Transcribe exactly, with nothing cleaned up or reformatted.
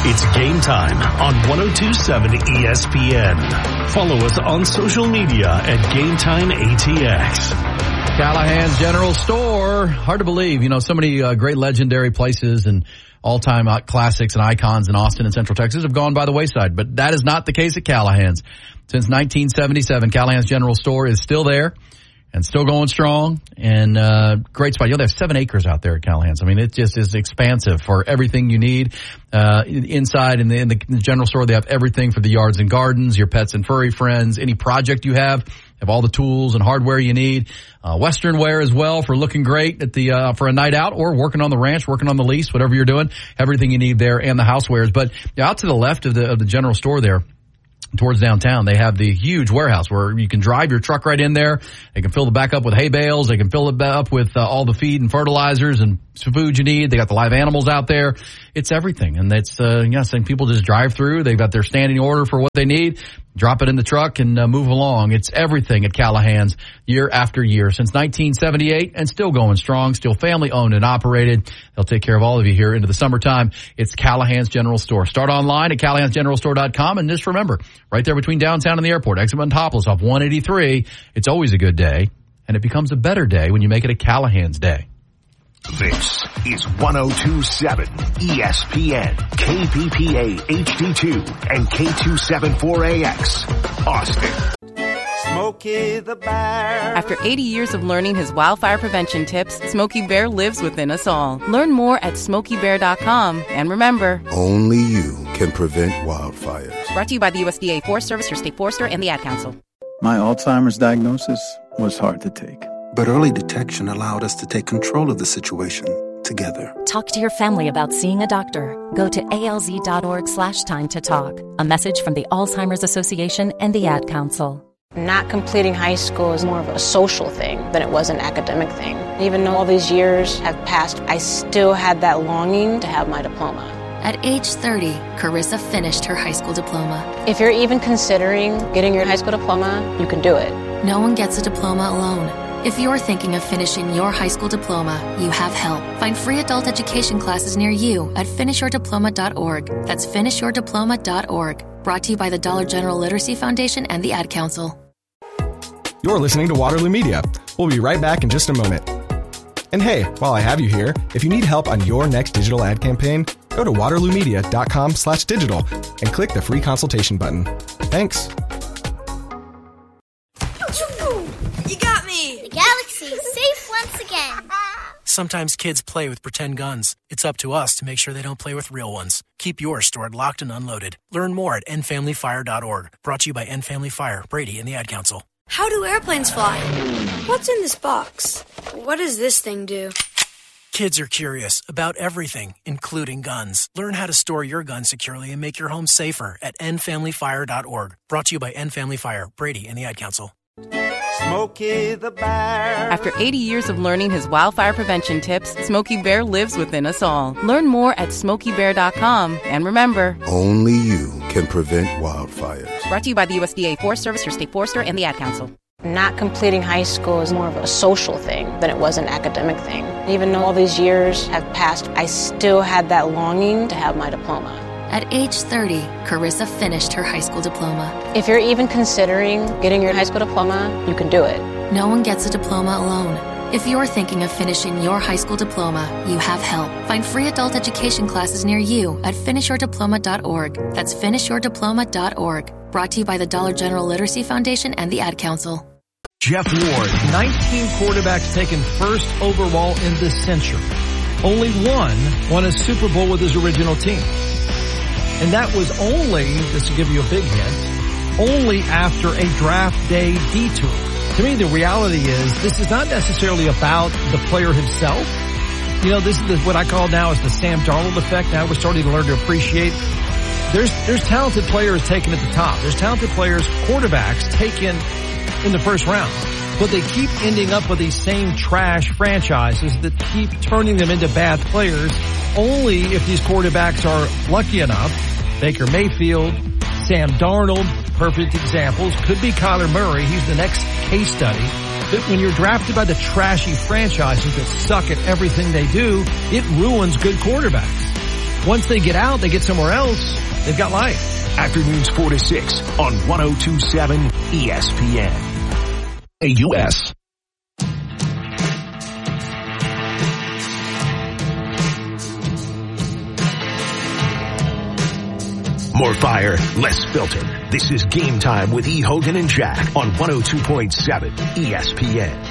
It's game time on one oh two point seven E S P N. Follow us on social media at Game Time A T X. Callahan's General Store. Hard to believe, you know, so many uh, great legendary places and all-time uh, classics and icons in Austin and Central Texas have gone by the wayside. But that is not the case at Callahan's. Since nineteen seventy-seven, Callahan's General Store is still there and still going strong, and uh great spot. You know, they have seven acres out there at Callahan's. I mean, it just is expansive for everything you need. Uh inside in the, in the general store, they have everything for the yards and gardens, your pets and furry friends, any project you have. Have all the tools and hardware you need. Uh, Western wear as well for looking great at the, uh, for a night out or working on the ranch, working on the lease, whatever you're doing. Everything you need there and the housewares. But yeah, out to the left of the, of the general store there, towards downtown, they have the huge warehouse where you can drive your truck right in there. They can fill the back up with hay bales. They can fill it up with uh, all the feed and fertilizers and food you need. They got the live animals out there. It's everything. And it's, uh, yeah, saying people just drive through. They've got their standing order for what they need. Drop it in the truck and uh, move along. It's everything at Callahan's year after year since nineteen seventy-eight and still going strong, still family owned and operated. They'll take care of all of you here into the summertime. It's Callahan's General Store. Start online at Callahans General Store dot com, and just remember, right there between downtown and the airport, exit Montopolis off one eighty-three, it's always a good day, and it becomes a better day when you make it a Callahan's day. This is one oh two point seven E S P N, K P P A H D two, and K two seventy-four A X, Austin. Smokey the Bear. After eighty years of learning his wildfire prevention tips, Smokey Bear lives within us all. Learn more at smokey bear dot com. And remember, only you can prevent wildfires. Brought to you by the U S D A Forest Service, your state forester, and the Ad Council. My Alzheimer's diagnosis was hard to take. But early detection allowed us to take control of the situation together. Talk to your family about seeing a doctor. Go to alz.org slash time to talk. A message from the Alzheimer's Association and the Ad Council. Not completing high school is more of a social thing than it was an academic thing. Even though all these years have passed, I still had that longing to have my diploma. At age thirty, Carissa finished her high school diploma. If you're even considering getting your high school diploma, you can do it. No one gets a diploma alone. If you're thinking of finishing your high school diploma, you have help. Find free adult education classes near you at finish your diploma dot org. That's finish your diploma dot org. Brought to you by the Dollar General Literacy Foundation and the Ad Council. You're listening to Waterloo Media. We'll be right back in just a moment. And hey, while I have you here, if you need help on your next digital ad campaign, go to waterloo media dot com slash digital and click the free consultation button. Thanks. You got me! The galaxy is safe once again. Sometimes kids play with pretend guns. It's up to us to make sure they don't play with real ones. Keep yours stored locked and unloaded. Learn more at end family fire dot org. Brought to you by End Family Fire, Brady, and the Ad Council. How do airplanes fly? What's in this box? What does this thing do? Kids are curious about everything, including guns. Learn how to store your gun securely and make your home safer at end family fire dot org. Brought to you by End Family Fire, Brady, and the Ad Council. Smokey the Bear. After eighty years of learning his wildfire prevention tips, Smokey Bear lives within us all. Learn more at smokey bear dot com. And remember, only you can prevent wildfires. Brought to you by the U S D A Forest Service, your state forester, and the Ad Council. Not completing high school is more of a social thing than it was an academic thing. Even though all these years have passed, I still had that longing to have my diploma. At age thirty, Carissa finished her high school diploma. If you're even considering getting your high school diploma, you can do it. No one gets a diploma alone. If you're thinking of finishing your high school diploma, you have help. Find free adult education classes near you at finish your diploma dot org. That's finish your diploma dot org. Brought to you by the Dollar General Literacy Foundation and the Ad Council. Jeff Ward, nineteen quarterbacks taken first overall in this century. Only one won a Super Bowl with his original team. And that was only, this will give you a big hint, only after a draft day detour. To me, the reality is this is not necessarily about the player himself. You know, this is the, what I call now is the Sam Darnold effect. Now we're starting to learn to appreciate. There's, there's talented players taken at the top. There's talented players, quarterbacks taken in the first round. But they keep ending up with these same trash franchises that keep turning them into bad players only if these quarterbacks are lucky enough. Baker Mayfield, Sam Darnold, perfect examples. Could be Kyler Murray. He's the next case study. But when you're drafted by the trashy franchises that suck at everything they do, it ruins good quarterbacks. once they get out, they get somewhere else, they've got life. Afternoons four to six on one oh two point seven E S P N. A U S. More fire, less filter. This is Game Time with E. Hogan and Jack on one oh two point seven E S P N.